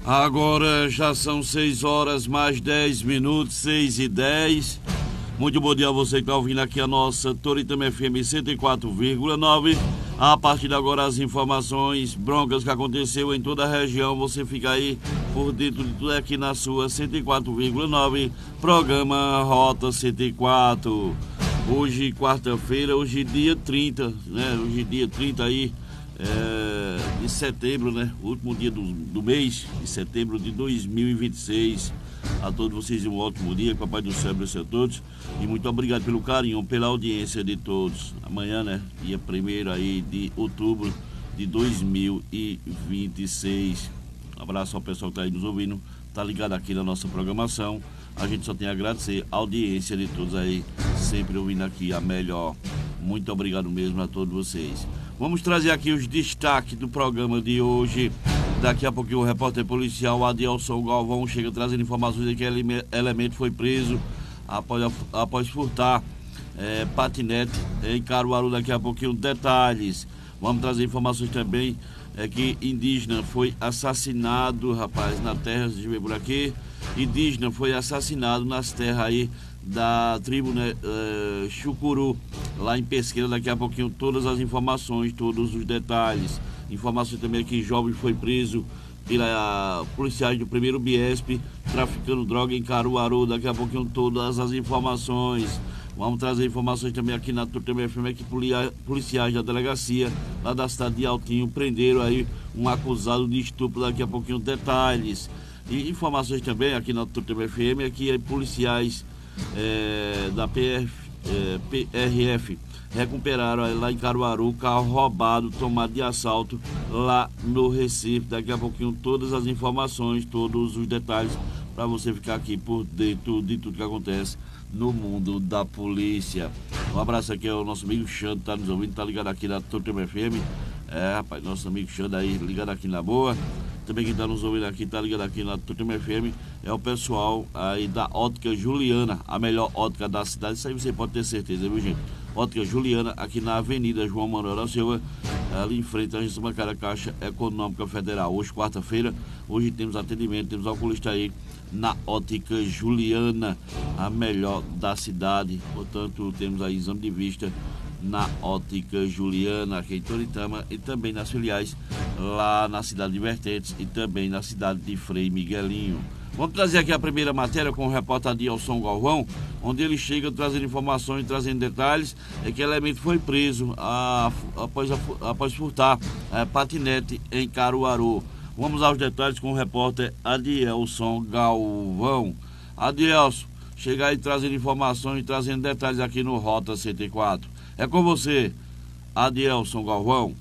Agora já são 6 horas mais 10 minutos, 6h10. Muito bom dia a você que está ouvindo aqui a nossa Toritama FM 104,9. A partir de agora as informações broncas que aconteceu em toda a região, você fica aí por dentro de tudo aqui na sua 104,9, programa Rota 104. Hoje, quarta-feira, hoje dia 30, né? Hoje dia 30 aí de setembro, né? O último dia do mês de setembro de 2026. A todos vocês um ótimo dia, que o Papai do Céu abençoe a todos. E muito obrigado pelo carinho, pela audiência de todos. Amanhã, né? Dia 1º aí de outubro de 2026. Um abraço ao pessoal que está aí nos ouvindo, tá ligado aqui na nossa programação. A gente só tem a agradecer a audiência de todos aí, sempre ouvindo aqui a melhor. Muito obrigado mesmo a todos vocês. Vamos trazer aqui os destaques do programa de hoje. Daqui a pouquinho o repórter policial Adielson Galvão chega trazendo informações de que elemento foi preso após furtar patinete em Caruaru. Daqui a pouquinho detalhes. Vamos trazer informações também que indígena foi assassinado, rapaz, na terra de ver por aqui. Indígena foi assassinado nas terras aí da tribo, né, Chucuru, lá em Pesqueira. Daqui a pouquinho todas as informações, todos os detalhes. Informações também que jovem foi preso pela policiais do 1º Biesp, traficando droga em Caruaru. Daqui a pouquinho todas as informações. Vamos trazer informações também aqui na Toritama FM que policiais da delegacia lá da cidade de Altinho prenderam aí um acusado de estupro. Daqui a pouquinho detalhes. E informações também aqui na Toritama FM que policiais da PRF recuperaram lá em Caruaru carro roubado, tomado de assalto lá no Recife. Daqui a pouquinho todas as informações, todos os detalhes para você ficar aqui por dentro de tudo que acontece no mundo da polícia. Um abraço aqui ao nosso amigo Xande, tá nos ouvindo, tá ligado aqui na Toritama FM. Rapaz, nosso amigo Xande aí ligado aqui na boa. Também quem tá nos ouvindo aqui, tá ligado aqui na Toritama FM, é o pessoal aí da Ótica Juliana, a melhor ótica da cidade. Isso aí você pode ter certeza, viu, gente? Ótica Juliana, aqui na Avenida João Manuel da Silva, ali em frente à Agência Bancária Caixa Econômica Federal. Hoje, quarta-feira, hoje temos atendimento, temos oculista aí na Ótica Juliana, a melhor da cidade. Portanto, temos aí exame de vista na Ótica Juliana, aqui em Toritama, e também nas filiais lá na cidade de Vertentes e também na cidade de Frei Miguelinho. Vamos trazer aqui a primeira matéria com o repórter Adielson Galvão, onde ele chega trazendo informações, trazendo detalhes, que elemento foi preso após furtar patinete em Caruaru. Vamos aos detalhes com o repórter Adielson Galvão. Adielson, chega aí trazendo informações e trazendo detalhes aqui no Rota 104. É com você, Adielson Galvão.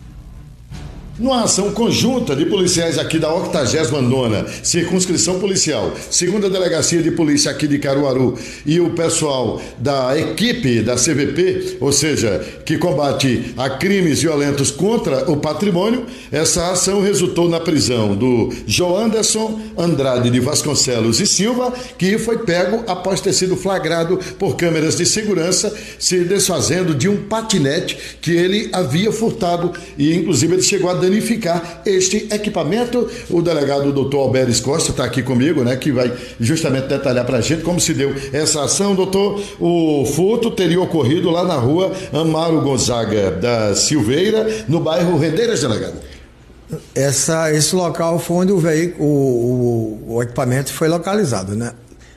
Numa ação conjunta de policiais aqui da 89ª Circunscrição Policial, 2ª Delegacia de Polícia aqui de Caruaru e o pessoal da equipe da CVP, ou seja, que combate a crimes violentos contra o patrimônio, essa ação resultou na prisão do Joanderson Andrade de Vasconcelos e Silva, que foi pego após ter sido flagrado por câmeras de segurança se desfazendo de um patinete que ele havia furtado e inclusive ele chegou a danificar este equipamento. O delegado doutor Alberes Costa está aqui comigo, né, que vai justamente detalhar para a gente como se deu essa ação. Doutor, o furto teria ocorrido lá na rua Amaro Gonzaga da Silveira, no bairro Rendeiras, delegado. Esse local foi onde o veículo, o equipamento foi localizado, né,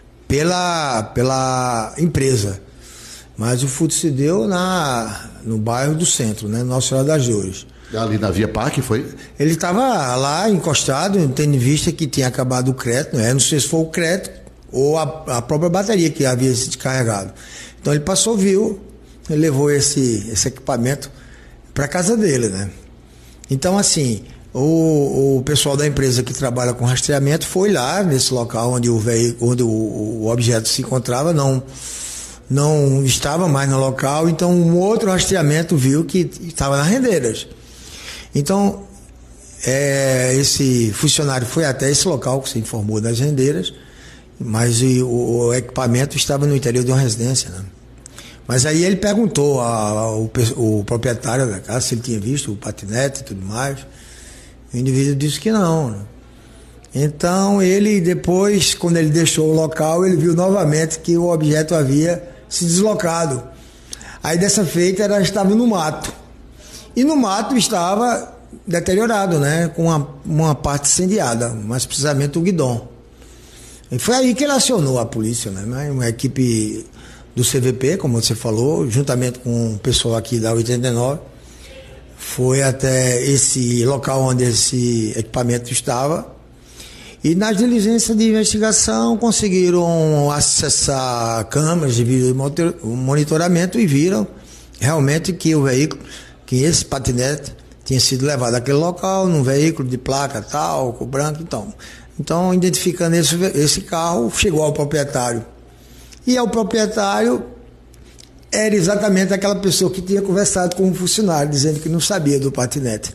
pela empresa. Mas o furto se deu no bairro do centro, né, Nossa Senhora das Dores. Ali na Via Parque, foi? Ele estava lá encostado, tendo em vista que tinha acabado o crédito, né? Não sei se foi o crédito ou a própria bateria que havia se descarregado. Então ele passou, viu, ele levou esse equipamento para casa dele, né? Então, assim, o pessoal da empresa que trabalha com rastreamento foi lá nesse local onde o objeto se encontrava, não estava mais no local, então um outro rastreamento viu que estava nas Rendeiras. Então, esse funcionário foi até esse local que se informou das Rendeiras, mas o equipamento estava no interior de uma residência, né? Mas aí ele perguntou ao proprietário da casa se ele tinha visto o patinete e tudo mais. O indivíduo disse que não, né? Então ele depois, quando ele deixou o local, ele viu novamente que o objeto havia se deslocado. Aí dessa feita ela estava no mato. E no mato estava deteriorado, né? Com uma parte incendiada, mais precisamente o guidão. E foi aí que ele acionou a polícia, né? Uma equipe do CVP, como você falou, juntamente com o pessoal aqui da 89, foi até esse local onde esse equipamento estava. E nas diligências de investigação conseguiram acessar câmeras de vídeo monitoramento e viram realmente que o veículo, que esse patinete tinha sido levado àquele local, num veículo de placa tal, cor branca, então identificando esse carro, chegou ao proprietário. E ao proprietário era exatamente aquela pessoa que tinha conversado com um funcionário, dizendo que não sabia do patinete.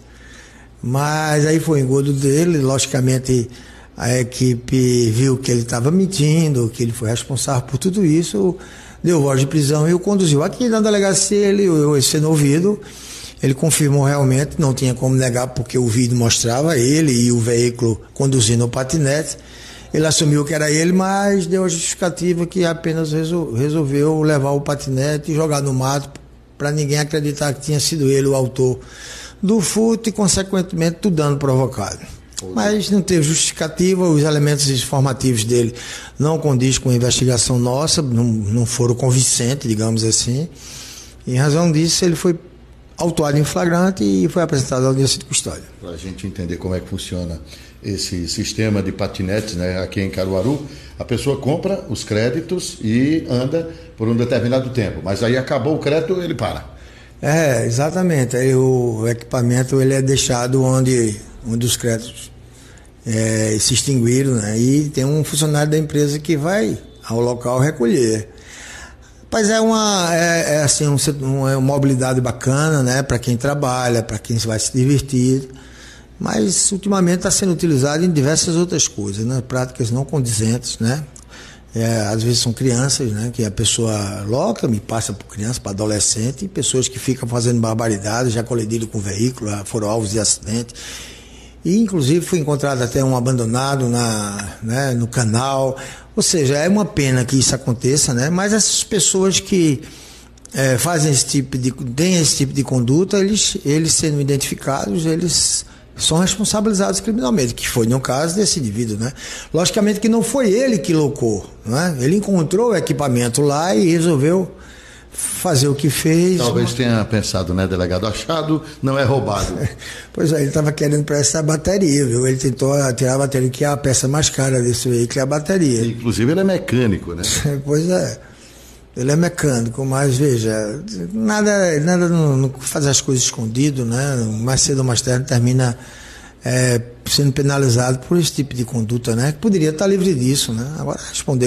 Mas aí foi engodo dele, logicamente a equipe viu que ele estava mentindo, que ele foi responsável por tudo isso, deu voz de prisão e o conduziu. Aqui na delegacia, ele sendo ouvido, ele confirmou realmente, não tinha como negar, porque o vídeo mostrava ele e o veículo conduzindo o patinete. Ele assumiu que era ele, mas deu a justificativa que apenas resolveu levar o patinete e jogar no mato para ninguém acreditar que tinha sido ele o autor do furto e, consequentemente, do dano provocado. Mas não teve justificativa, os elementos informativos dele não condiz com a investigação nossa, não foram convincentes, digamos assim. Em razão disso, ele foi autuado em flagrante e foi apresentado à audiência de custódia. Para a gente entender como é que funciona esse sistema de patinetes, né, aqui em Caruaru, a pessoa compra os créditos e anda por um determinado tempo, mas aí acabou o crédito, ele para. Exatamente. Aí o equipamento ele é deixado onde os créditos se extinguiram, né? E tem um funcionário da empresa que vai ao local recolher. Mas é uma mobilidade bacana, né? Para quem trabalha, para quem vai se divertir. Mas ultimamente está sendo utilizado em diversas outras coisas, né? Práticas não condizentes, né? Às vezes são crianças, né? Que a pessoa loca, me passa por criança, para adolescente, e pessoas que ficam fazendo barbaridades, já colidiram com o veículo, foram alvos de acidente. E inclusive foi encontrado até um abandonado no canal. Ou seja, é uma pena que isso aconteça, né? Mas essas pessoas que têm esse tipo de conduta, eles sendo identificados, eles são responsabilizados criminalmente, que foi no caso desse indivíduo, né? Logicamente que não foi ele que locou, né? Ele encontrou o equipamento lá e resolveu fazer o que fez. Talvez tenha pensado, né, delegado? Achado não é roubado. Pois é, ele estava querendo para essa bateria, viu? Ele tentou tirar a bateria, que é a peça mais cara desse veículo, é a bateria. Inclusive ele é mecânico, né? Pois é. Ele é mecânico, mas veja, nada não faz as coisas escondido, né? Mais cedo ou mais tarde termina sendo penalizado por esse tipo de conduta, né? Que poderia estar livre disso, né? Agora responder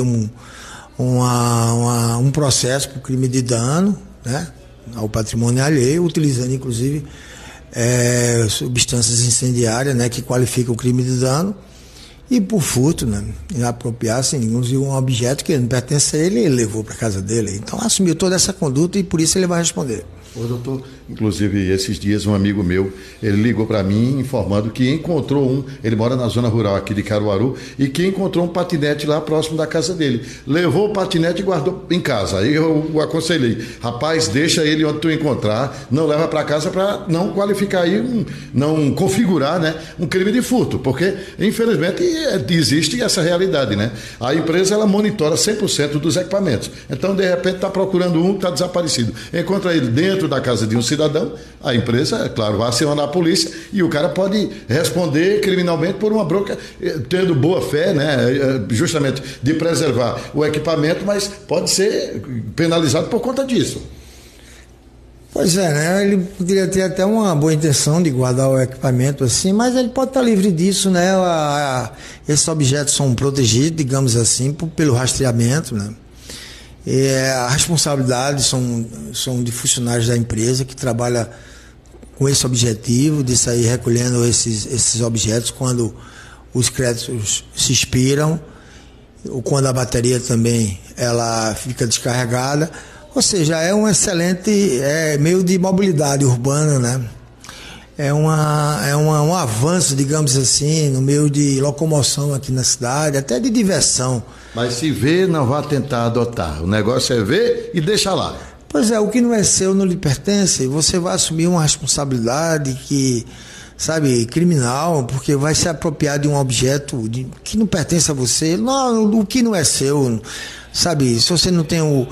um processo por crime de dano, né? Ao patrimônio alheio, utilizando inclusive substâncias incendiárias, né? Que qualificam o crime de dano. E por furto, né? Apropriar-se de um objeto que não pertence a ele, ele levou para casa dele. Então assumiu toda essa conduta e por isso ele vai responder. Ô, doutor, inclusive esses dias um amigo meu, ele ligou para mim informando que encontrou ele mora na zona rural aqui de Caruaru, e que encontrou um patinete lá próximo da casa dele. Levou o patinete e guardou em casa. Aí eu o aconselhei, rapaz, deixa ele onde tu encontrar, não leva para casa para não qualificar aí, não configurar, né, um crime de furto, porque infelizmente existe essa realidade, né? A empresa ela monitora 100% dos equipamentos. Então de repente está procurando um que está desaparecido. Encontra ele dentro da casa de um cidadão, a empresa, é claro, vai acionar a polícia e o cara pode responder criminalmente por uma bronca, tendo boa fé, né, justamente de preservar o equipamento, mas pode ser penalizado por conta disso. Pois é, né? Ele poderia ter até uma boa intenção de guardar o equipamento assim, mas ele pode estar livre disso, né? Esses objetos são protegidos, digamos assim, pelo rastreamento, né? A responsabilidade são de funcionários da empresa que trabalham com esse objetivo de sair recolhendo esses objetos quando os créditos se expiram ou quando a bateria também ela fica descarregada. Ou seja, é um excelente meio de mobilidade urbana, né? um avanço, digamos assim, no meio de locomoção aqui na cidade, até de diversão. Mas se vê, não vá tentar adotar. O negócio é ver e deixa lá. Pois é, o que não é seu não lhe pertence, você vai assumir uma responsabilidade que, sabe, criminal, porque vai se apropriar de um objeto que não pertence a você. Não, o que não é seu, sabe, se você não tem o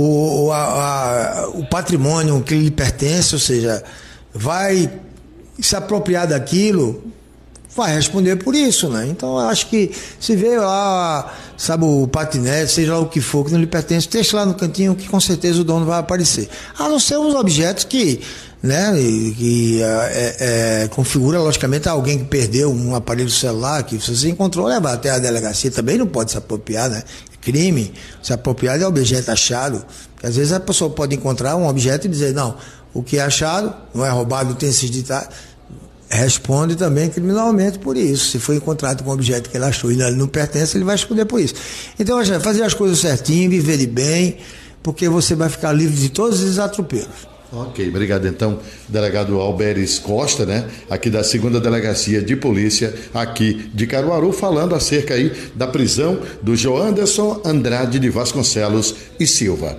patrimônio que lhe pertence, ou seja, vai se apropriar daquilo, vai responder por isso, né? Então eu acho que se vê lá, sabe, o patinete, seja lá o que for, que não lhe pertence, deixa lá no cantinho que com certeza o dono vai aparecer. A não ser uns objetos que, né, que configura logicamente alguém que perdeu um aparelho celular, que se você encontrou, levar até a delegacia, também não pode se apropriar, né? Crime, se apropriar de objeto achado, porque às vezes a pessoa pode encontrar um objeto e dizer, não, o que é achado, não é roubado, não tem esses ditados, responde também criminalmente por isso. Se foi encontrado com um objeto que ele achou e ele não pertence, ele vai responder por isso. Então, fazer as coisas certinho, viver de bem, porque você vai ficar livre de todos esses atropelos. Ok, obrigado então, delegado Alberes Costa, né, aqui da 2ª Delegacia de Polícia, aqui de Caruaru, falando acerca aí da prisão do Joanderson Andrade de Vasconcelos e Silva.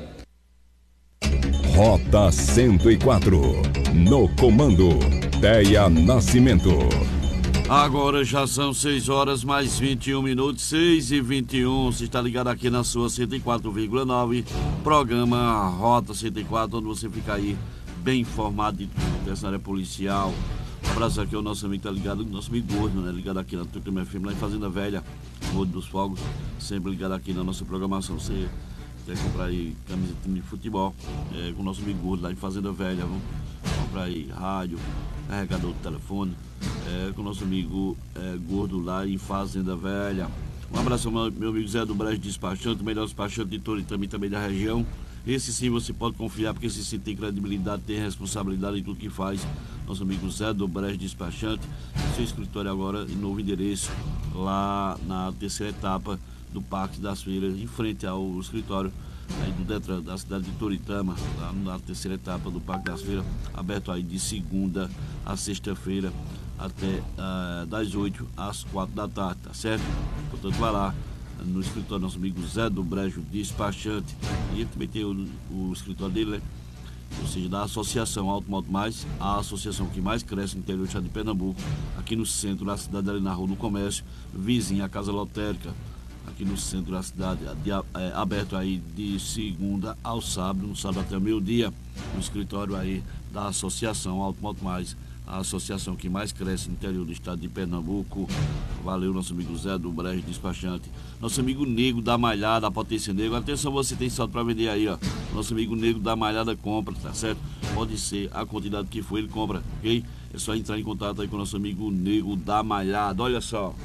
Rota 104, no comando, Deia Nascimento. Agora já são 6 horas mais 21 minutos, 6h21. Você está ligado aqui na sua 104,9, programa Rota 104, onde você fica aí bem informado de tudo na área policial. Um abraço aqui ao nosso amigo, tá ligado, nosso amigo Gordo, né? Ligado aqui na Tucumã FM, lá em Fazenda Velha, Gordo dos Fogos, sempre ligado aqui na nossa programação. Você quer comprar aí camisa de futebol, com o nosso amigo Gordo lá em Fazenda Velha, vamos comprar aí rádio, carregador de telefone, com o nosso amigo Gordo lá em Fazenda Velha. Um abraço ao meu amigo Zé do Brejo Despachante, o melhor despachante de Toritama e também da região. Esse sim você pode confiar, porque esse sim tem credibilidade, tem responsabilidade em tudo que faz. Nosso amigo Zé do Brejo Despachante, seu escritório agora em novo endereço, lá na 3ª etapa do Parque das Feiras, em frente ao escritório aí do Detran da cidade de Toritama, lá na 3ª etapa do Parque das Feiras, aberto aí de segunda a sexta-feira, até das 8 às 4 da tarde, tá certo? Portanto, vai lá no escritório do nosso amigo Zé do Brejo Despachante, e ele também tem o escritório dele, né? Ou seja, da Associação Automóvel Mais, a associação que mais cresce no interior do estado de Pernambuco, aqui no centro da cidade, ali na Rua do Comércio, vizinha à Casa Lotérica, aqui no centro da cidade, aberto aí de segunda ao sábado, no sábado até o meio-dia, no escritório aí da Associação Automóvel Mais, a associação que mais cresce no interior do estado de Pernambuco. Valeu, nosso amigo Zé do Brejo Despachante. Nosso amigo Nego da Malhada, a Potência Negro. Atenção, você tem saldo para vender aí, ó. Nosso amigo Nego da Malhada compra, tá certo? Pode ser a quantidade que for, ele compra, ok? É só entrar em contato aí com o nosso amigo Nego da Malhada. Olha só.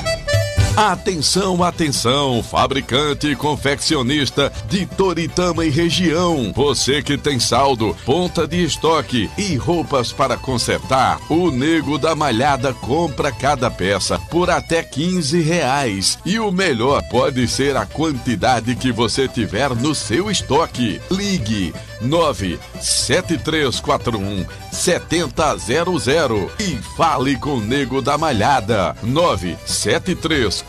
Atenção, atenção, fabricante e confeccionista de Toritama e região. Você que tem saldo, ponta de estoque e roupas para consertar, o Nego da Malhada compra cada peça por até R$15. E o melhor pode ser a quantidade que você tiver no seu estoque. Ligue 97341-7000 e fale com o Nego da Malhada. 97341-7000.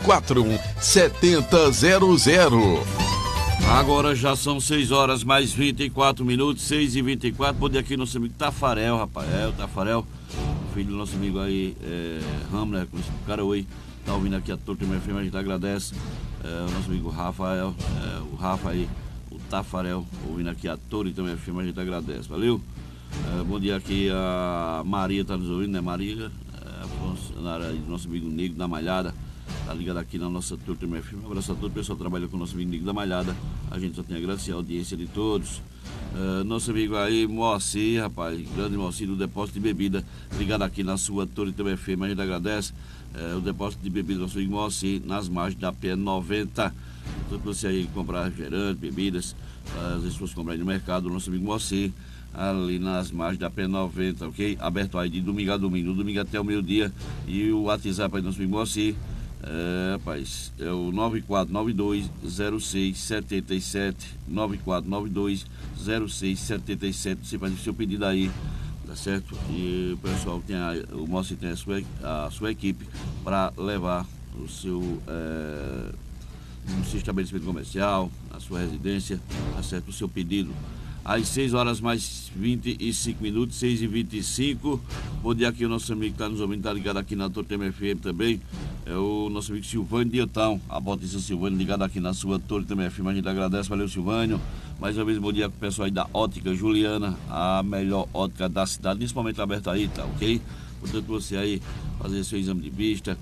Agora já são 6 horas mais 24 minutos, 6h24. Poder aqui nosso amigo Tafarel, rapaz. O Tafarel, filho do nosso amigo aí, Hamler, com esse cara oi. Tá ouvindo aqui a Toritama FM, a gente agradece. O nosso amigo Rafael, o Rafa aí, o Tafarel, ouvindo aqui a Toritama FM, a gente agradece. Valeu? Bom dia aqui, a Maria tá nos ouvindo, né? Maria, nosso amigo Nego da Malhada. Tá ligado aqui na nossa Toritama FM. Um abraço a todo o pessoal que trabalha com o nosso amigo Nego da Malhada. A gente só tem a agradecer a audiência de todos. Nosso amigo aí, Moacir, rapaz, grande Moacir do depósito de bebida, ligado aqui na sua Toritama FM. A gente agradece o depósito de bebida do nosso amigo Moacir, nas margens da PE90. Então, você aí comprar refrigerante, bebidas, às vezes você comprar aí no mercado, o nosso amigo Moacir, ali nas margens da PE90, ok? Aberto aí de domingo a domingo, do domingo até o meio-dia. E o WhatsApp aí do nosso amigo Moacir, rapaz, é o 94920677, 94920677. Você faz o seu pedido aí tá certo? E o pessoal o Moacir tem a sua equipe para levar o seu no seu estabelecimento comercial, a sua residência, tá certo? O seu pedido. Às 6 horas mais 25 minutos, 6h25. Bom dia aqui, o nosso amigo que está nos ouvindo, está ligado aqui na Toritama FM também. É o nosso amigo Silvânio Dietão, a Bautista Silvânio, ligado aqui na sua Toritama FM. A gente agradece, valeu, Silvânio. Mais uma vez, bom dia com o pessoal aí da Ótica Juliana, a melhor ótica da cidade, nesse momento aberto aí, tá ok? Portanto, você aí fazer seu exame de vista,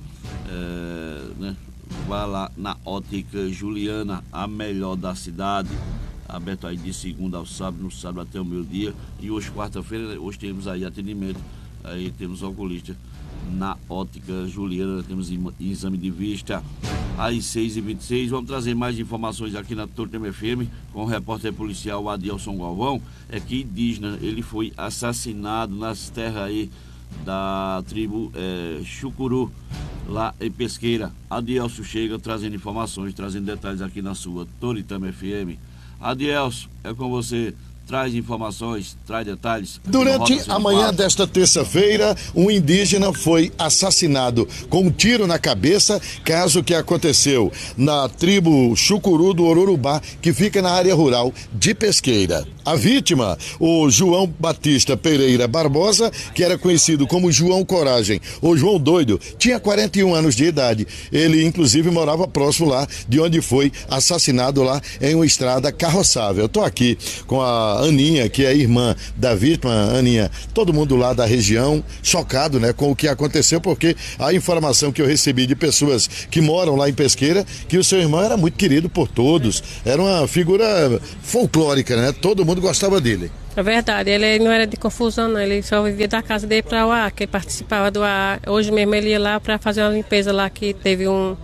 né? Vá lá na Ótica Juliana, a melhor da cidade. Aberto aí de segunda ao sábado, no sábado até o meio-dia. E hoje, quarta-feira, hoje temos aí atendimento. Aí temos oculista na Ótica Juliana, temos exame de vista às 6h26. Vamos trazer mais informações aqui na Toritama FM com o repórter policial Adilson Galvão. É que indígena, ele foi assassinado nas terras aí da tribo Chucuru, lá em Pesqueira. Adilson chega trazendo informações, trazendo detalhes aqui na sua Toritama FM. Adielson, é com você. Traz informações, traz detalhes. Durante a manhã desta terça-feira, um indígena foi assassinado com um tiro na cabeça, caso que aconteceu na tribo Chucuru do Ororubá, que fica na área rural de Pesqueira. A vítima, o João Batista Pereira Barbosa, que era conhecido como João Coragem, ou João Doido, tinha 41 anos de idade. Ele, inclusive, morava próximo lá de onde foi assassinado, lá em uma estrada carroçável. Eu estou aqui com a Aninha, que é irmã da vítima. Aninha, todo mundo lá da região chocado, né, com o que aconteceu, porque a informação que eu recebi de pessoas que moram lá em Pesqueira, que o seu irmão era muito querido por todos, era uma figura folclórica, né, todo mundo gostava dele. É verdade, ele não era de confusão não, ele só vivia da casa dele para o AA, que ele participava do AA. Hoje mesmo ele ia lá para fazer uma limpeza lá, que teve uma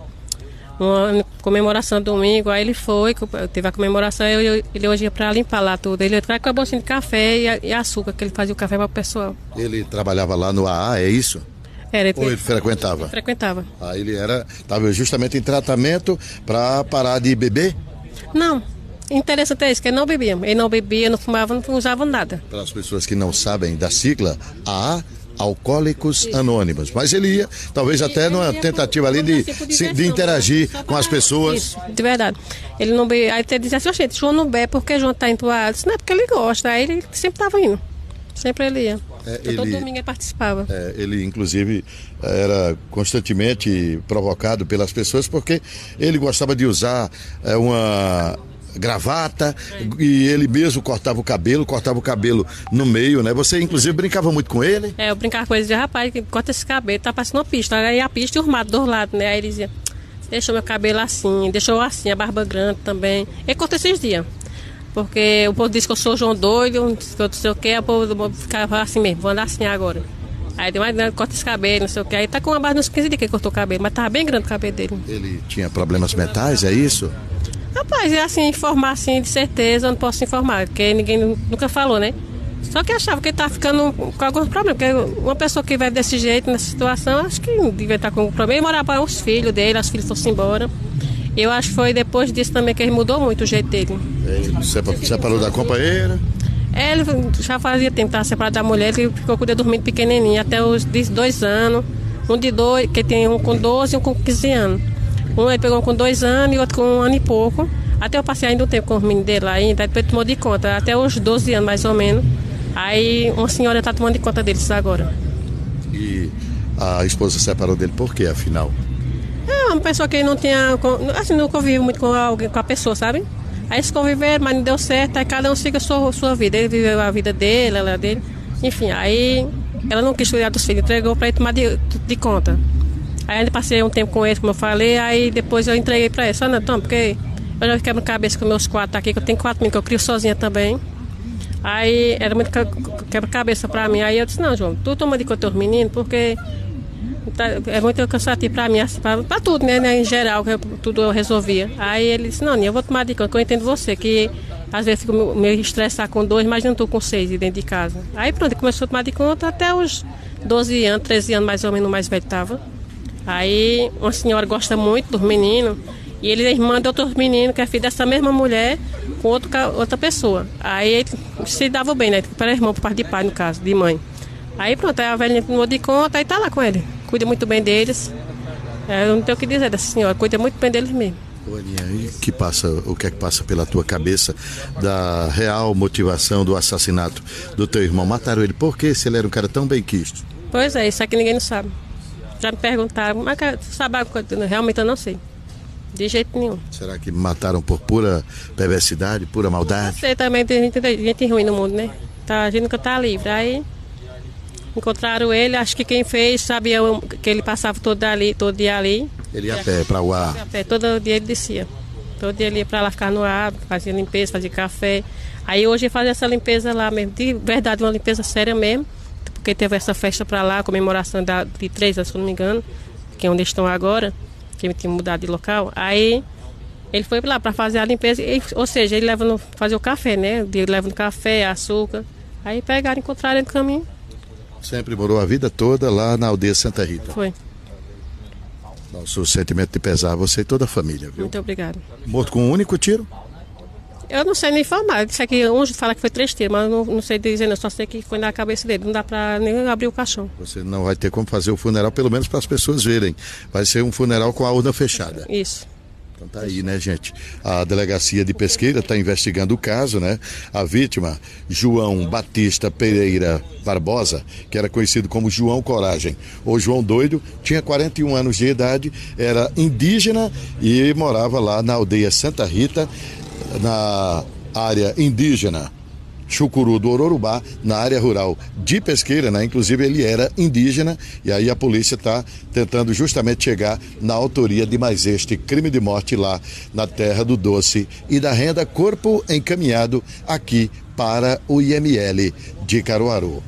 comemoração domingo, aí ele foi, teve a comemoração, ele hoje ia para limpar lá tudo. Ele traz com a bolsinha de café e açúcar, que ele fazia o café para o pessoal. Ele trabalhava lá no AA, é isso? Era, ou ele frequentava? Frequentava. Ele estava justamente em tratamento para parar de beber? Não. Interessante é isso, que ele não bebia. Ele não bebia, não fumava, não usava nada. Para as pessoas que não sabem da sigla, AA, Alcoólicos Anônimos. Mas ele ia, talvez até numa tentativa ali de interagir com as pessoas. Isso, de verdade. Ele não bebia. Aí ele dizia assim, gente, João não bebe porque João está entoado. Disse, não é porque ele gosta. Aí ele sempre estava indo. Sempre ele ia. Todo domingo ele participava. Ele, inclusive, era constantemente provocado pelas pessoas porque ele gostava de usar uma gravata, e ele mesmo cortava o cabelo no meio, né? Você, inclusive, brincava muito com ele? Eu brincava com ele e dizia, rapaz, corta esse cabelo, tá passando uma pista. Aí a pista e os matos dos lados, né? Aí ele dizia, deixou meu cabelo assim, deixou assim, a barba grande também. Ele corta esses dias. Porque o povo diz que eu sou João Doido, que eu não sei o que, o povo ficava assim mesmo, vou andar assim agora. Aí deu mais corta esse cabelo, não sei o que. Aí tá com uma barba nos 15 dias que ele cortou o cabelo, mas tava bem grande o cabelo dele. Ele tinha problemas mentais, é isso? Rapaz, é assim, informar assim, de certeza, eu não posso informar, porque ninguém nunca falou, né? Só que achava que ele estava ficando com alguns problemas, porque uma pessoa que vai desse jeito, nessa situação, acho que devia estar com algum problema. Ele morava para os filhos dele, os filhos foram embora. Eu acho que foi depois disso também que ele mudou muito o jeito dele. Ele separou da companheira? Ele já fazia tempo que estava separado da mulher, ele ficou com o dedo dormindo pequenininho, até os 2 anos. Um de 2, que tem um com 12 e um com 15 anos. Um ele pegou com 2 anos e outro com 1 ano e pouco. Até eu passei ainda um tempo com os meninos dele lá ainda, depois tomou de conta, até os 12 anos mais ou menos. Aí uma senhora está tomando de conta deles agora. E a esposa separou dele por quê, afinal? É uma pessoa que não tinha, assim, não convive muito com alguém, com a pessoa, sabe? Aí eles conviveram, mas não deu certo, aí cada um siga a sua vida. Ele viveu a vida dele, ela dele. Enfim, aí ela não quis cuidar dos filhos, entregou para ele tomar de conta. Aí ainda passei um tempo com ele, como eu falei, aí depois eu entreguei para ele. Só não, Tom, porque eu já quebro cabeça com meus 4 aqui, que eu tenho 4 meninos, que eu crio sozinha também. Aí era muito quebra-cabeça para mim. Aí eu disse, não, João, tu toma de conta dos meninos, porque é muito cansativo para mim, assim, para tudo, né, em geral, tudo eu resolvia. Aí ele disse, não, eu vou tomar de conta, que eu entendo você, que às vezes fico meio estressar com 2, mas não estou com 6 dentro de casa. Aí pronto, ele começou a tomar de conta até os 12 anos, 13 anos mais ou menos, mais velho estava. Aí uma senhora gosta muito dos meninos, e ele é irmã de outros meninos, que é filho dessa mesma mulher, com outra pessoa. Aí ele se dava bem, né? Para irmão, por parte de pai, no caso, de mãe. Aí pronto, aí a velhinha mudou de conta, aí tá lá com ele. Cuida muito bem deles. Eu não tenho o que dizer dessa senhora, cuida muito bem deles mesmo. Aninha, o que é que passa pela tua cabeça da real motivação do assassinato do teu irmão? Mataram ele por quê, se ele era um cara tão bem quisto? Pois é, isso aqui ninguém não sabe. Já me perguntaram, mas sabe, realmente eu não sei. De jeito nenhum. Será que mataram por pura perversidade, pura maldade? Você também tem gente ruim no mundo, né? A gente nunca tá livre. Aí encontraram ele, acho que quem fez sabia que ele passava todo dia ali. Ele ia a pé para o ar? A pé, todo dia ele descia. Todo dia ele ia para lá ficar no ar, fazia limpeza, fazia café. Aí hoje ele fazia essa limpeza lá mesmo, de verdade, uma limpeza séria mesmo. Porque teve essa festa para lá, comemoração de 3 anos, se não me engano, que é onde estão agora, que tinha mudado de local. Aí ele foi lá para fazer a limpeza, ou seja, ele leva fazer o café, né? Ele leva no café, açúcar. Aí pegaram e encontraram ele no caminho. Sempre morou a vida toda lá na aldeia Santa Rita. Foi. Nosso sentimento de pesar, você e toda a família, viu? Muito obrigada. Morto com um único tiro? Eu não sei nem informar. Isso aqui, uns falam que foi 3 tiros, mas eu não sei dizer, não. Só sei que foi na cabeça dele. Não dá pra nem abrir o caixão. Você não vai ter como fazer o funeral, pelo menos para as pessoas verem. Vai ser um funeral com a urna fechada. Isso. Então tá aí, né, gente? A delegacia de Pesqueira está investigando o caso, né? A vítima, João Batista Pereira Barbosa, que era conhecido como João Coragem, ou João Doido, tinha 41 anos de idade, era indígena e morava lá na aldeia Santa Rita, na área indígena Chucuru do Ororubá, na área rural de Pesqueira, né? Inclusive ele era indígena e aí a polícia está tentando justamente chegar na autoria de mais este crime de morte lá na Terra do Doce e da Renda, corpo encaminhado aqui para o IML de Caruaru.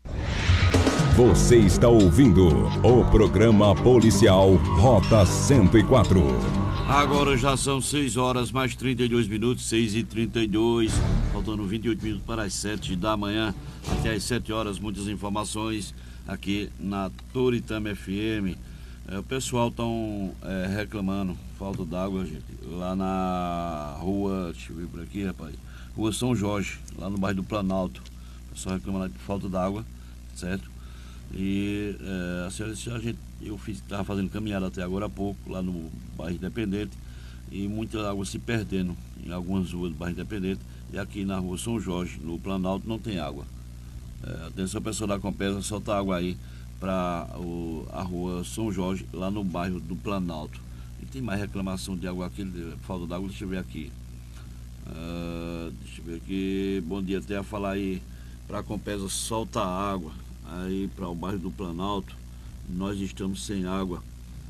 Você está ouvindo o programa policial Rota 104. Agora já são 6 horas mais 32 minutos, 6h32, faltando 28 minutos para as 7 da manhã. Até as 7 horas, muitas informações aqui na Toritama FM. O pessoal estão reclamando, falta d'água, gente, lá na rua, deixa eu ver por aqui, rapaz, Rua São Jorge, lá no bairro do Planalto. O pessoal reclamando de falta d'água, certo? E eu estava fazendo caminhada até agora há pouco, lá no bairro Independente, e muita água se perdendo em algumas ruas do bairro Independente, e aqui na rua São Jorge, no Planalto, não tem água. Atenção, pessoal da Compesa, solta água aí para a rua São Jorge, lá no bairro do Planalto. E tem mais reclamação de água aqui, falta d'água, deixa eu ver aqui. Deixa eu ver aqui, bom dia, até a falar aí para a Compesa, solta água aí para o bairro do Planalto. Nós estamos sem água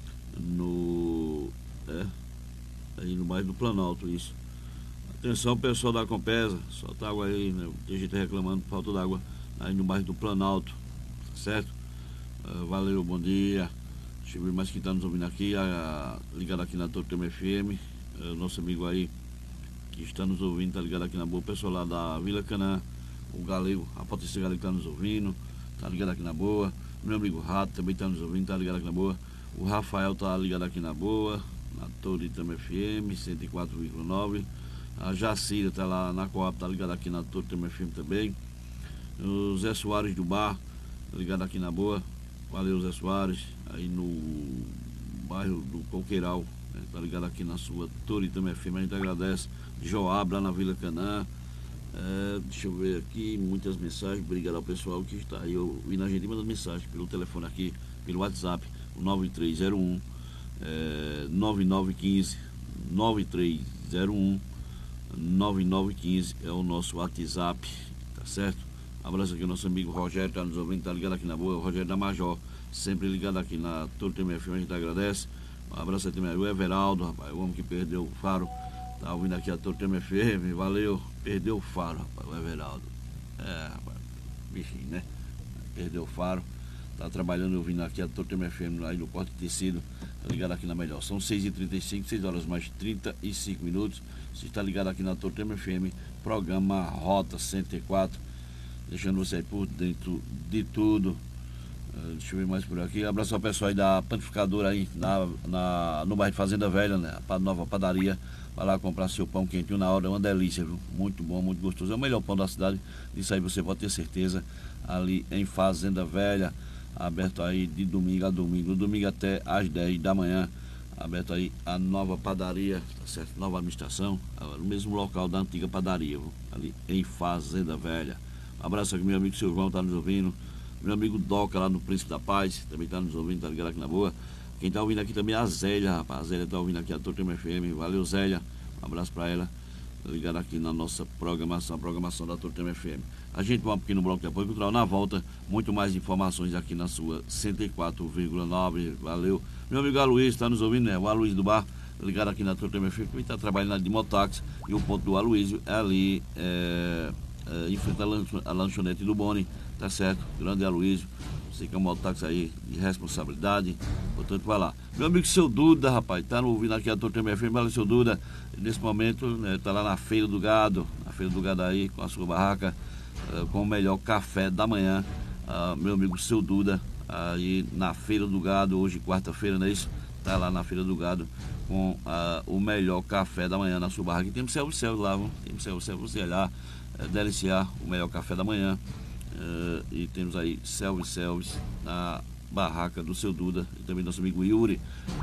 aí no bairro do Planalto, isso. Atenção, pessoal da Compesa, solta água aí, né? Tem gente reclamando por falta d'água aí no bairro do Planalto, certo? Valeu, bom dia. Deixa eu ver mais quem está nos ouvindo aqui, ligado aqui na Toritama FM, nosso amigo aí que está nos ouvindo, está ligado aqui na boa, o pessoal lá da Vila Canaã, o Galego, a Patrícia Galego está nos ouvindo, tá ligado aqui na boa. Meu amigo Rato também tá nos ouvindo, tá ligado aqui na boa. O Rafael tá ligado aqui na boa, na Toritama FM 104,9. A Jacira tá lá na Coab, tá ligado aqui na Toritama FM também. O Zé Soares do Bar, tá ligado aqui na boa. Valeu, Zé Soares, aí no bairro do Coqueiral, né? Tá ligado aqui na sua Toritama FM, a gente agradece. Joab lá na Vila Canaã. Deixa eu ver aqui, muitas mensagens. Obrigado ao pessoal que está aí ouvindo a gente, manda mensagem pelo telefone aqui, pelo WhatsApp, o 9301 9915 9915 é o nosso WhatsApp, tá certo? Abraço aqui ao nosso amigo Rogério, tá nos ouvindo, tá ligado aqui na boa, o Rogério da Major, sempre ligado aqui na Toritama FM, a gente agradece. Um abraço aqui também, o Everaldo, rapaz, o homem que perdeu o faro. Tá ouvindo aqui a Toritama FM, valeu. Perdeu o faro, rapaz, o Everaldo. Rapaz, bichinho, né? Perdeu o faro. Tá trabalhando, ouvindo aqui a Toritama FM, aí no Corte de Tecido. Tá ligado aqui na melhor. São 6h35, 6 horas mais 35 minutos. Você está ligado aqui na Toritama FM, programa Rota 104. Deixando você aí por dentro de tudo. Deixa eu ver mais por aqui. Abraço ao pessoal aí da panificadora aí no bairro de Fazenda Velha, né? A nova padaria. Vai lá comprar seu pão quentinho na hora, é uma delícia, viu? Muito bom, muito gostoso. É o melhor pão da cidade, isso aí você pode ter certeza. Ali em Fazenda Velha, aberto aí de domingo a domingo, domingo até às 10 da manhã. Aberto aí a nova padaria, tá certo? Nova administração, no mesmo local da antiga padaria, viu? Ali em Fazenda Velha. Um abraço aqui, meu amigo Silvão, tá nos ouvindo. Meu amigo Doca, lá no Príncipe da Paz, também tá nos ouvindo, tá ligado aqui na boa. Quem tá ouvindo aqui também é a Zélia, rapaz. A Zélia tá ouvindo aqui a Tortema FM. Valeu, Zélia. Um abraço pra ela. Tá ligado aqui na nossa programação, a programação da Tortema FM. A gente vai um pequeno bloco de apoio cultural. Na volta, muito mais informações aqui na sua 104,9. Valeu. Meu amigo Aloysio, tá nos ouvindo, né? O Aloysio do bar, ligado aqui na Tortema FM. Ele tá trabalhando de mototáxi. E o ponto do Aloysio é ali, em frente à lanchonete do Boni. Tá certo? Grande Aloysio. Você que é um mototáxi aí de responsabilidade, portanto vai lá. Meu amigo Seu Duda, rapaz, tá ouvindo aqui a Tortema FM, valeu, Seu Duda. Nesse momento, né, tá lá na Feira do Gado aí, com a sua barraca, com o melhor café da manhã. Meu amigo Seu Duda, aí na Feira do Gado, hoje quarta-feira, não é isso? Tá lá na Feira do Gado com o melhor café da manhã na sua barraca. E tem self-service lá, viu? Tem self-service, você olhar, deliciar o melhor café da manhã. E temos aí self-service na barraca do Seu Duda e também nosso amigo Yuri.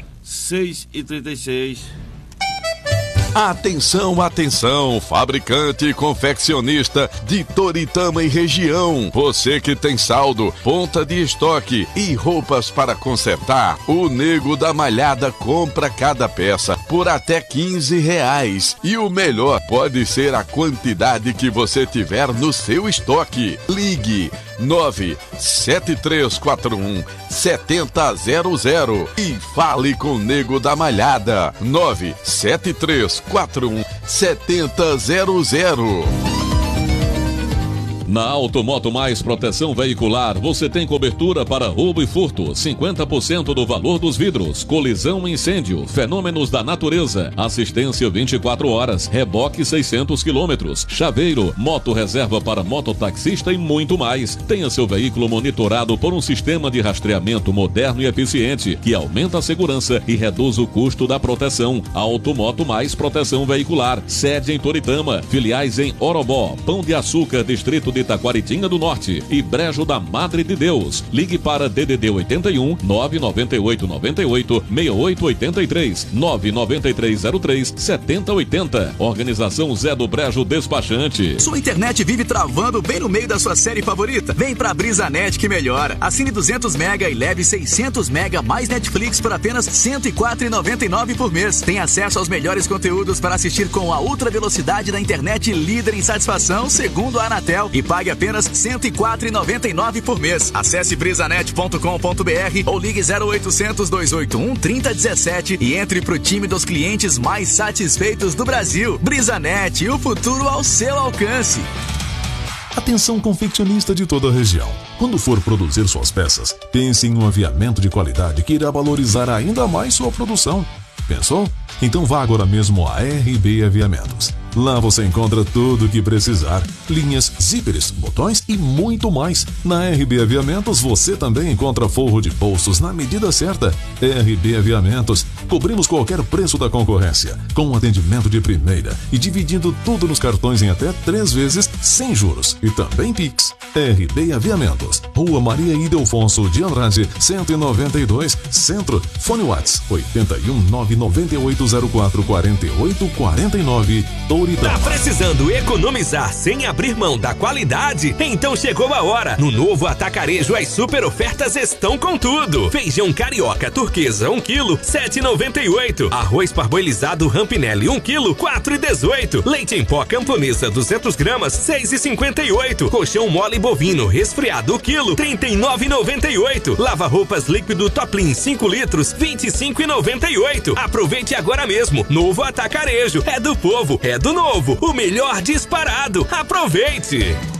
6h36. Atenção, atenção, fabricante e confeccionista de Toritama e região. Você que tem saldo, ponta de estoque e roupas para consertar, o Nego da Malhada compra cada peça por até R$15. E o melhor pode ser a quantidade que você tiver no seu estoque. Ligue 97341-7000 e fale com o Nego da Malhada. 97341-7000. Na Automoto Mais Proteção Veicular, você tem cobertura para roubo e furto, 50% do valor dos vidros, colisão e incêndio, fenômenos da natureza, assistência 24 horas, reboque 600 km, chaveiro, moto reserva para mototaxista e muito mais. Tenha seu veículo monitorado por um sistema de rastreamento moderno e eficiente, que aumenta a segurança e reduz o custo da proteção. Automoto Mais Proteção Veicular, sede em Toritama, filiais em Orobó, Pão de Açúcar, Distrito de Itaquaritinga do Norte e Brejo da Madre de Deus. Ligue para DDD 81 998 98 6883 99303 7080. Organização Zé do Brejo Despachante. Sua internet vive travando bem no meio da sua série favorita? Vem pra BrisaNet que melhora. Assine 200 mega e leve 600 mega mais Netflix por apenas R$ 104,99 por mês. Tem acesso aos melhores conteúdos para assistir com a ultra velocidade da internet líder em satisfação, segundo a Anatel, e pague apenas R$ 104,99 por mês. Acesse brisanet.com.br ou ligue 0800 281 3017 e entre pro time dos clientes mais satisfeitos do Brasil. BrisaNet, o futuro ao seu alcance. Atenção, confeccionista de toda a região. Quando for produzir suas peças, pense em um aviamento de qualidade que irá valorizar ainda mais sua produção. Pensou? Então vá agora mesmo a RB Aviamentos. Lá você encontra tudo o que precisar. Linhas, zíperes, botões e muito mais. Na RB Aviamentos você também encontra forro de bolsos na medida certa. RB Aviamentos. Cobrimos qualquer preço da concorrência, com um atendimento de primeira e dividindo tudo nos cartões em até 3 vezes sem juros. E também Pix. RB Aviamentos. Rua Maria Ildefonso de Andrade, 192, Centro. Fone Whats 81 99804 4849. Tá precisando economizar sem abrir mão da qualidade? Então chegou a hora. No novo Atacarejo as super ofertas estão com tudo. Feijão carioca turquesa 1 kg, 7,98. Arroz parboilizado Rampinelli 1 kg, 4,18. Leite em pó camponesa 200 gramas, 6,58. Colchão mole bovino resfriado 1 kg, 39,98. Lava-roupas líquido Toplin 5 litros, 25,98. Aproveite agora mesmo. Novo Atacarejo. É do povo, é do novo. O melhor disparado. Aproveite!